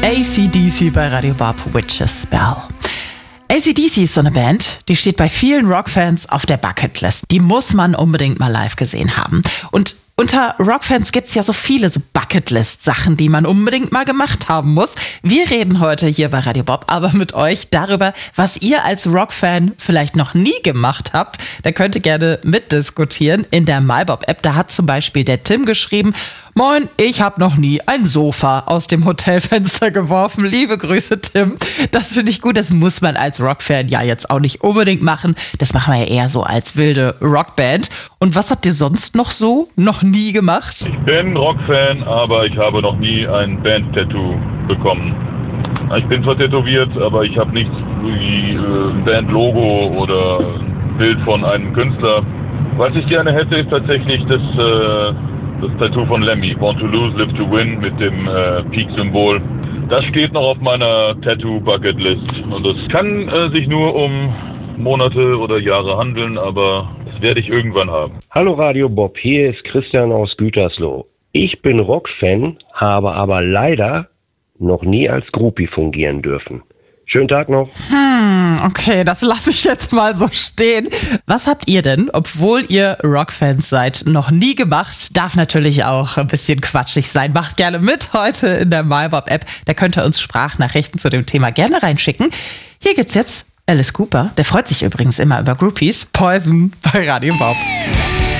AC/DC bei Radio Bob, Witch's Spell. AC/DC ist so eine Band, die steht bei vielen Rockfans auf der Bucketlist. Die muss man unbedingt mal live gesehen haben. Und unter Rockfans gibt's ja so viele so Bucketlist-Sachen, die man unbedingt mal gemacht haben muss. Wir reden heute hier bei Radio Bob aber mit euch darüber, was ihr als Rockfan vielleicht noch nie gemacht habt. Da könnt ihr gerne mitdiskutieren in der MyBob-App. Da hat zum Beispiel der Tim geschrieben: Moin, ich habe noch nie ein Sofa aus dem Hotelfenster geworfen. Liebe Grüße, Tim. Das finde ich gut. Das muss man als Rockfan ja jetzt auch nicht unbedingt machen. Das machen wir ja eher so als wilde Rockband. Und was habt ihr sonst noch nie gemacht? Ich bin Rockfan, aber ich habe noch nie ein Band-Tattoo bekommen. Ich bin zwar tätowiert, aber ich habe nichts wie ein Band-Logo oder ein Bild von einem Künstler. Was ich gerne hätte, ist tatsächlich das Tattoo von Lemmy, Born to Lose, Live to Win, mit dem Peak-Symbol. Das steht noch auf meiner Tattoo-Bucket-List. Und es kann sich nur um Monate oder Jahre handeln, aber das werde ich irgendwann haben. Hallo Radio Bob, hier ist Christian aus Gütersloh. Ich bin Rockfan, habe aber leider noch nie als Groupie fungieren dürfen. Schönen Tag noch. Okay, das lasse ich jetzt mal so stehen. Was habt ihr denn, obwohl ihr Rockfans seid, noch nie gemacht? Darf natürlich auch ein bisschen quatschig sein. Macht gerne mit heute in der MyBob-App. Da könnt ihr uns Sprachnachrichten zu dem Thema gerne reinschicken. Hier gibt's jetzt Alice Cooper. Der freut sich übrigens immer über Groupies. Poison bei Radio Bob.